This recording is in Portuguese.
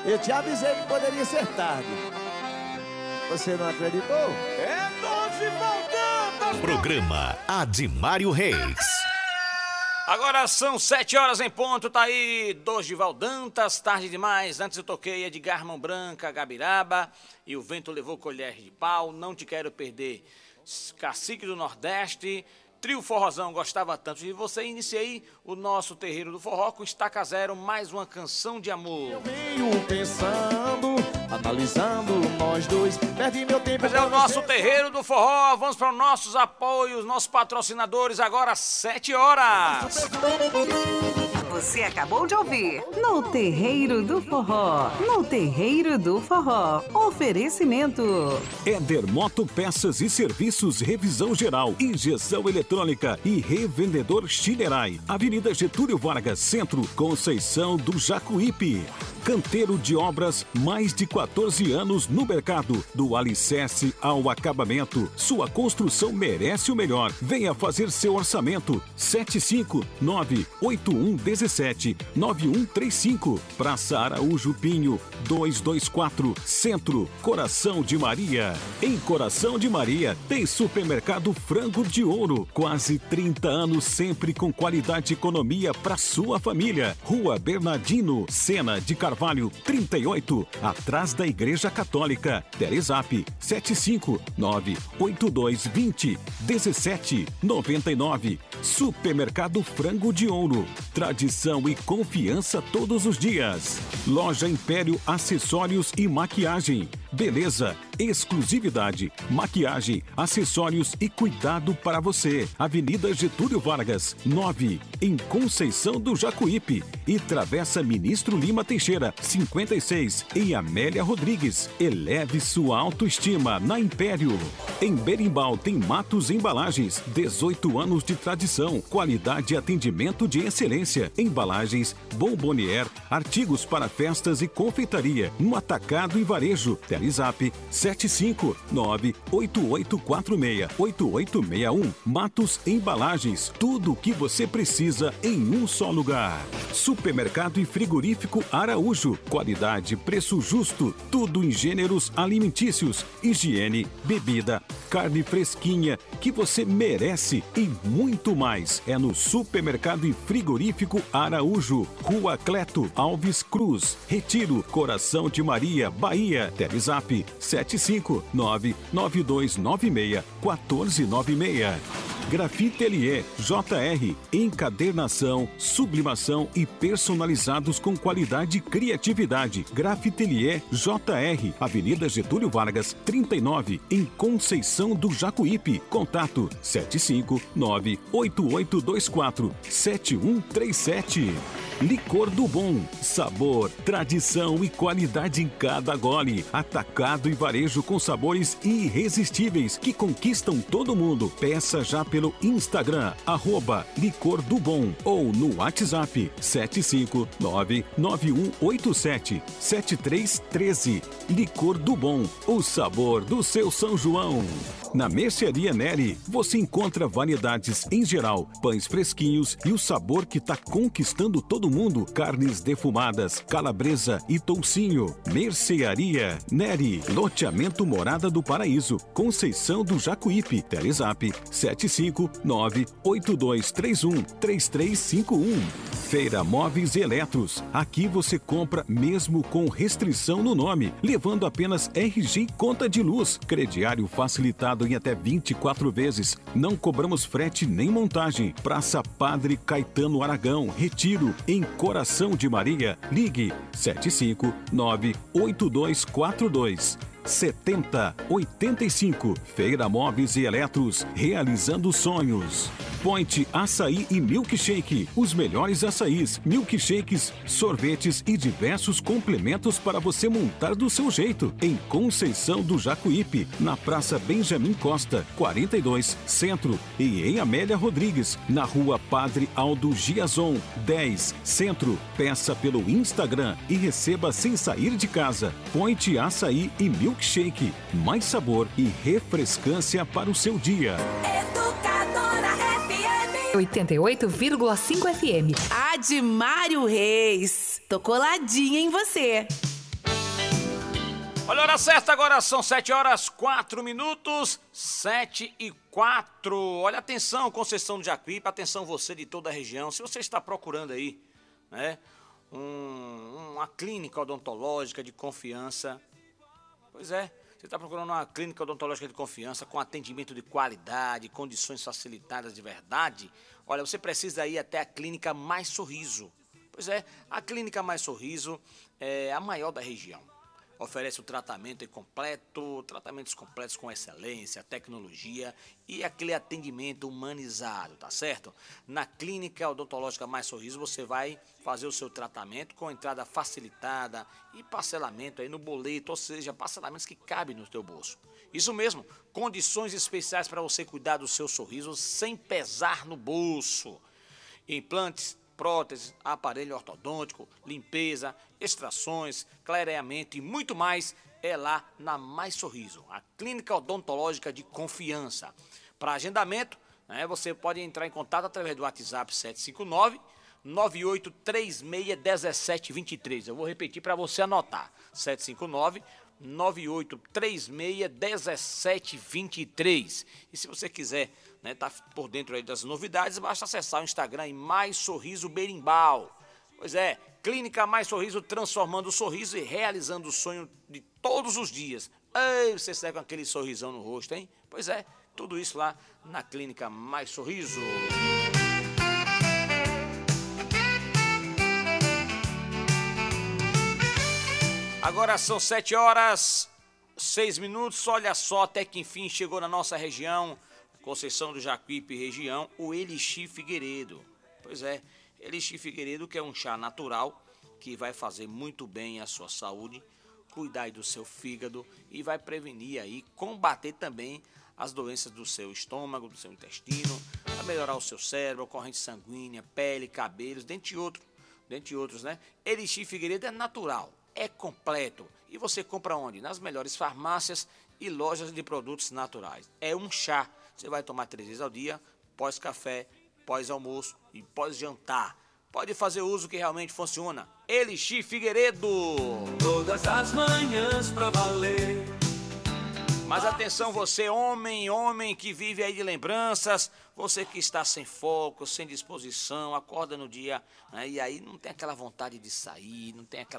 Eu te avisei que poderia ser tarde. Você não acreditou? É Dogival Dantas. Programa Admário Reis. Agora são 7 horas em ponto, tá aí Dogival Dantas, tarde demais. Antes eu toquei Edgar Mão Branca, Gabiraba, e o vento levou colher de pau, não te quero perder. Cacique do Nordeste, Trio Forrozão, gostava tanto de você. Iniciei o nosso terreiro do forró com Estaca Zero, mais uma canção de amor. Eu venho pensando, analisando nós dois, perdi meu tempo. Mas é o nosso terreiro do forró, vamos para os nossos apoios, nossos patrocinadores, agora 7 horas. Você acabou de ouvir No Terreiro do Forró. No Terreiro do Forró. Oferecimento Éder Moto Peças e Serviços, revisão geral, injeção eletrônica e revendedor Chinerai. Avenida Getúlio Vargas, Centro, Conceição do Jacuípe. Canteiro de Obras, mais de 14 anos no mercado. Do alicerce ao acabamento, sua construção merece o melhor. Venha fazer seu orçamento. 759-8117-9135. Praça Araújo Pinho, 224, Centro, Coração de Maria. Em Coração de Maria, tem Supermercado Frango de Ouro. Quase 30 anos, sempre com qualidade e economia para sua família. Rua Bernardino, Sena de Carvalho, 38, atrás da Igreja Católica. Telezap 759-8220-1799. Supermercado Frango de Ouro. Tradição e confiança todos os dias. Loja Império Acessórios e Maquiagem. Beleza, exclusividade, maquiagem, acessórios e cuidado para você. Avenida Getúlio Vargas, 9, em Conceição do Jacuípe. E Travessa Ministro Lima Teixeira, 56, em Amélia Rodrigues. Eleve sua autoestima na Império. Em Berimbau tem Matos Embalagens, 18 anos de tradição, qualidade e atendimento de excelência. Embalagens, bombonier, artigos para festas e confeitaria, no atacado e varejo. Telezap 759-8846-8861. Matos Embalagens, tudo o que você precisa em um só lugar. Supermercado e Frigorífico Araújo, qualidade, preço justo, tudo em gêneros alimentícios, higiene, bebida, carne fresquinha que você merece e muito mais. É no Supermercado e Frigorífico Araújo, Rua Cleto Alves Cruz, Retiro, Coração de Maria, Bahia. Telezap 759-9296-1496. Grafitelier JR, encadernação, sublimação e personalizados com qualidade e criatividade. Grafitelier JR, Avenida Getúlio Vargas, 39, em Conceição do Jacuípe. Contato 759-8824-7137. Licor do Bom, sabor, tradição e qualidade em cada gole. Atacado e varejo com sabores irresistíveis que conquistam todo mundo. Peça já pelo Instagram, @Licor do Bom, ou no WhatsApp 759-9187-7313. Licor do Bom, o sabor do seu São João. Na Mercearia Neri, você encontra variedades em geral, pães fresquinhos e o sabor que está conquistando todo mundo. Carnes defumadas, calabresa e toucinho. Mercearia Neri, loteamento Morada do Paraíso, Conceição do Jacuípe. Telezap 759-8231-3351. Feira Móveis e Eletros. Aqui você compra mesmo com restrição no nome, levando apenas RG e conta de luz. Crediário facilitado em até 24 vezes. Não cobramos frete nem montagem. Praça Padre Caetano Aragão, Retiro, em Coração de Maria. Ligue 759-8242-7085. Feira Móveis e Eletros, realizando sonhos. Point Açaí e Milkshake. Os melhores açaís, milkshakes, sorvetes e diversos complementos para você montar do seu jeito. Em Conceição do Jacuípe, na Praça Benjamin Costa, 42, Centro. E em Amélia Rodrigues, na Rua Padre Aldo Giazon, 10, Centro. Peça pelo Instagram e receba sem sair de casa. Point Açaí e Milkshake. Mais sabor e refrescância para o seu dia. 88,5 FM. Admário Reis. Tô coladinha em você. Olha a hora certa agora, são 7 horas 4 minutos, 7:04. Olha, atenção, Conceição do Jacuípe, atenção você de toda a região. Se você está procurando aí, né, uma clínica odontológica de confiança, pois é, você está procurando uma clínica odontológica de confiança com atendimento de qualidade, condições facilitadas de verdade, olha, você precisa ir até a Clínica Mais Sorriso. Pois é, a Clínica Mais Sorriso é a maior da região. Oferece o tratamento completo, tratamentos completos com excelência, tecnologia e aquele atendimento humanizado, tá certo? Na Clínica Odontológica Mais Sorriso você vai fazer o seu tratamento com entrada facilitada e parcelamento aí no boleto, ou seja, parcelamentos que cabem no teu bolso. Isso mesmo, condições especiais para você cuidar do seu sorriso sem pesar no bolso. Implantes, próteses, aparelho ortodôntico, limpeza, extrações, clareamento e muito mais é lá na Mais Sorriso, a clínica odontológica de confiança. Para agendamento, né, você pode entrar em contato através do WhatsApp 759-9836-1723. Eu vou repetir para você anotar, 759-9836-1723. E se você quiser, né, tá por dentro aí das novidades, basta acessar o Instagram em Mais Sorriso Berimbau. Pois é, Clínica Mais Sorriso, transformando o sorriso e realizando o sonho de todos os dias. Ei, você sai com aquele sorrisão no rosto, hein? Pois é, tudo isso lá na Clínica Mais Sorriso. Agora são 7 horas 6 minutos, olha só, até que enfim chegou na nossa região, Conceição do Jacuípe região, o Elixir Figueiredo. Pois é, Elixir Figueiredo, que é um chá natural que vai fazer muito bem à sua saúde, cuidar do seu fígado e vai prevenir aí, combater também as doenças do seu estômago, do seu intestino, vai melhorar o seu cérebro, corrente sanguínea, pele, cabelos, dentre outros, né? Elixir Figueiredo é natural, é completo e você compra onde? Nas melhores farmácias e lojas de produtos naturais. É um chá, você vai tomar 3 vezes ao dia, pós-café, pós-almoço e pós-jantar. Pode fazer uso que realmente funciona. Elixir Figueiredo. Todas as manhãs pra valer. Mas atenção você, homem que vive aí de lembranças, você que está sem foco, sem disposição, acorda no dia, né, e aí não tem aquela vontade de sair, não tem aquela